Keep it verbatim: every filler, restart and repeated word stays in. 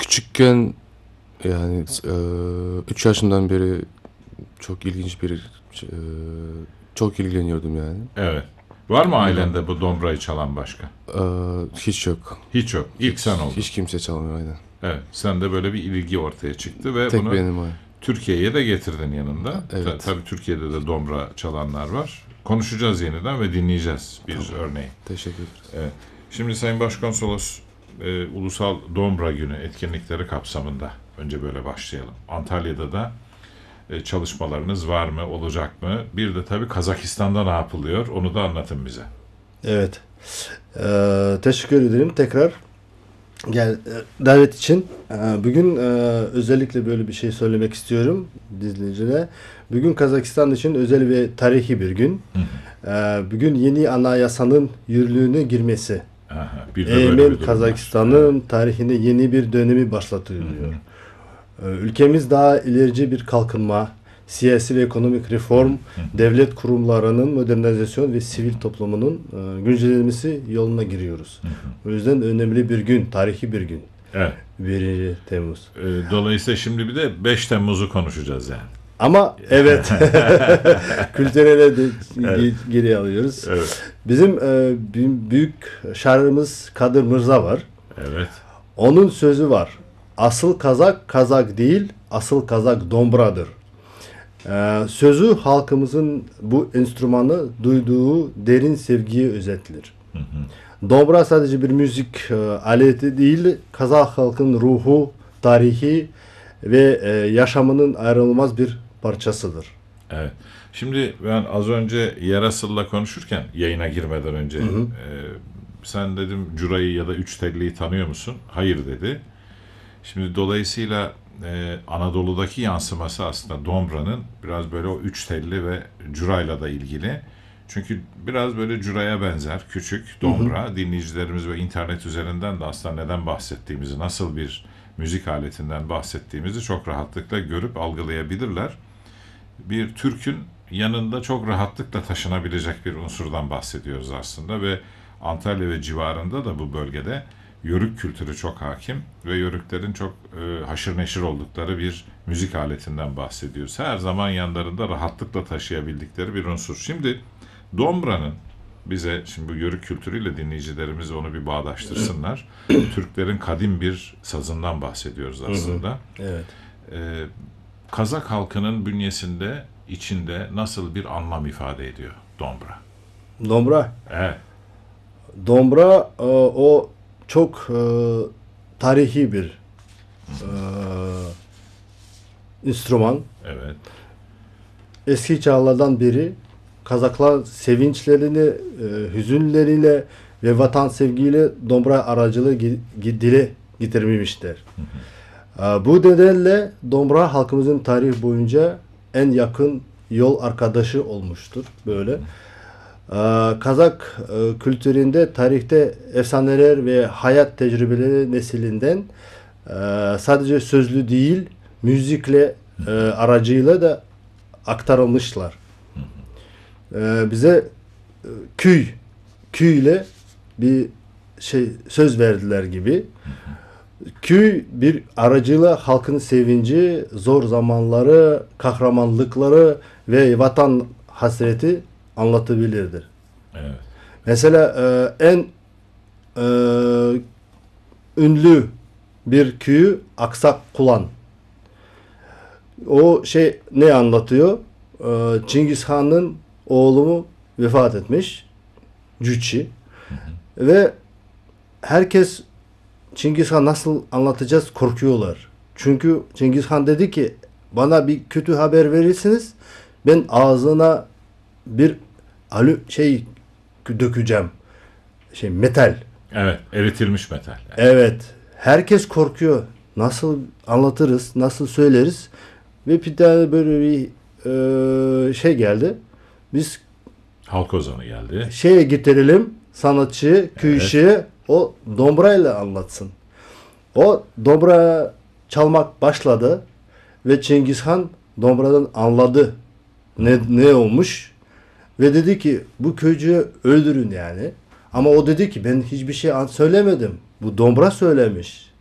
küçükken yani üç yaşından beri çok ilginç bir e, çok ilgileniyordum yani. Evet. Var mı Bundan. ailende bu dombrayı çalan başka? E, hiç yok. Hiç yok. İlk Hiç, sen oldun. hiç kimse çalmıyor aynen. Evet. Sende böyle bir ilgi ortaya çıktı ve Tek bunu benim var. Türkiye'ye de getirdin yanında. Evet. Ta- tabii Türkiye'de de dombra çalanlar var. Konuşacağız yeniden ve dinleyeceğiz bir Tamam. örneği. Teşekkür ederiz. Evet. Şimdi Sayın Başkonsolos, e, Ulusal Dombra Günü etkinlikleri kapsamında önce böyle başlayalım. Antalya'da da e, çalışmalarınız var mı, olacak mı? Bir de tabii Kazakistan'da ne yapılıyor? Onu da anlatın bize. Evet. Ee, teşekkür ederim tekrar gel davet için. Ee, bugün e, özellikle böyle bir şey söylemek istiyorum dinleyicilere. Bugün Kazakistan için özel ve tarihi bir gün. Hı hı. Ee, bugün yeni anayasanın yürürlüğüne girmesi. Aha, bir de böyle bir Eğmen durum var. Kazakistan'ın Evet. tarihinde yeni bir dönemi başlatılıyor. Ee, Ülkemiz daha ilerici bir kalkınma, siyasi ve ekonomik reform, devlet kurumlarının modernizasyon ve sivil toplumunun e, güncellemesi yoluna giriyoruz. O yüzden önemli bir gün, tarihi bir gün. Evet. bir Temmuz. E, Dolayısıyla şimdi bir de beş Temmuz'u konuşacağız yani. Ama evet, kültürele de Evet. ge- geri alıyoruz. Evet. Bizim e, bü- büyük şairimiz Kadir Mırza var. Evet. Onun sözü var. Asıl Kazak, Kazak değil, asıl Kazak dombradır. Ee, sözü halkımızın bu enstrümanı duyduğu derin sevgiyi özetler. Hı hı. Dobra sadece bir müzik e, aleti değil, Kazak halkının ruhu, tarihi ve e, yaşamının ayrılmaz bir parçasıdır. Evet. Şimdi ben az önce Yarasıl'la konuşurken yayına girmeden önce Hı hı. e, sen dedim Cura'yı ya da Üç Telli'yi tanıyor musun? Hayır dedi. Şimdi dolayısıyla e, Anadolu'daki yansıması aslında Dombra'nın biraz böyle o Üç Telli ve Cura'yla da ilgili. Çünkü biraz böyle Cura'ya benzer küçük Dombra. Dinleyicilerimiz ve internet üzerinden de aslında neden bahsettiğimizi, nasıl bir müzik aletinden bahsettiğimizi çok rahatlıkla görüp algılayabilirler. Bir türkün yanında çok rahatlıkla taşınabilecek bir unsurdan bahsediyoruz aslında ve Antalya ve civarında da bu bölgede yörük kültürü çok hakim ve yörüklerin çok e, haşır neşir oldukları bir müzik aletinden bahsediyoruz. Her zaman yanlarında rahatlıkla taşıyabildikleri bir unsur. Şimdi Dombra'nın bize, şimdi bu yörük kültürüyle dinleyicilerimiz onu bir bağdaştırsınlar. Türklerin kadim bir sazından bahsediyoruz aslında. Evet. Ee, Kazak halkının bünyesinde, içinde nasıl bir anlam ifade ediyor Dombra? Dobra. Evet. Dobra e, o çok e, tarihi bir e, enstrüman. Evet. Eski çağlardan beri Kazaklar sevinçlerini, e, hüzünleriyle ve vatan sevgiyle Dombra aracılığı gi- gi- dile getirmişler. E, bu nedenle Dombra halkımızın tarih boyunca en yakın yol arkadaşı olmuştur. Böyle. E, Kazak e, kültüründe tarihte efsaneler ve hayat tecrübeleri nesilinden e, sadece sözlü değil, müzikle e, aracıyla da aktarılmışlar. Ee, bize e, küy, küyle bir şey söz verdiler gibi. Küy bir aracıyla halkın sevinci, zor zamanları, kahramanlıkları ve vatan hasreti anlatabilirdir. Evet. Mesela e, en e, ünlü bir küyü Aksak Kulan. O şey ne anlatıyor? Ee, Cengiz Han'ın oğlu vefat etmiş. Cüçi. Ve herkes Cengiz Han nasıl anlatacağız korkuyorlar. Çünkü Cengiz Han dedi ki bana bir kötü haber verirsiniz ben ağzına bir alü şey dökeceğim. Şey metal. Evet. Eritilmiş metal. Yani. Evet. Herkes korkuyor. Nasıl anlatırız? Nasıl söyleriz? Ve bir tane böyle bir e, şey geldi. Biz Halk ozanı geldi. şeye getirelim sanatçı, köyüşü o dombrayla anlatsın. O dobra çalmak başladı ve Cengiz Han dombradan anladı ne ne olmuş ve dedi ki bu köycüyü öldürün yani. Ama o dedi ki ben hiçbir şey söylemedim. Bu dombra söylemiş.